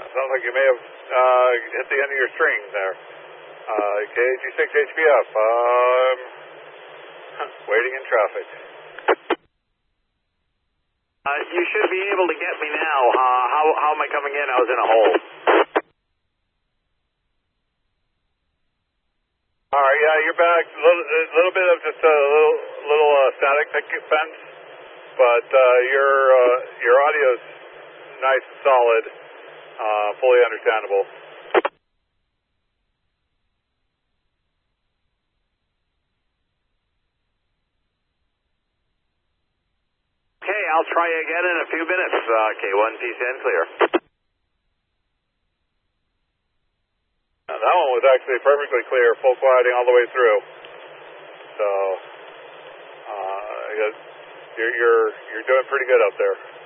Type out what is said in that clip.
Sounds like you may have hit the end of your string there. KG6 HPF, waiting in traffic. You should be able to get me now. How am I coming in? I was in a hole. All right, yeah, you're back. A little bit of just a little static picket fence, but your audio's nice and solid, fully understandable. Okay, I'll try again in a few minutes. K1 PCN clear. That one was actually perfectly clear, full quieting all the way through. So, you're doing pretty good up there.